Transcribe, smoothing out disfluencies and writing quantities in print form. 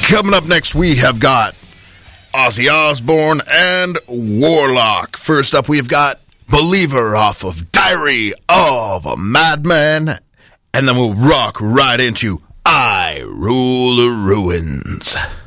Coming up next, we have got Ozzy Osbourne and Warlock. First up, we've got Believer off of Diary of a Madman. And then we'll rock right into I Rule the Ruins.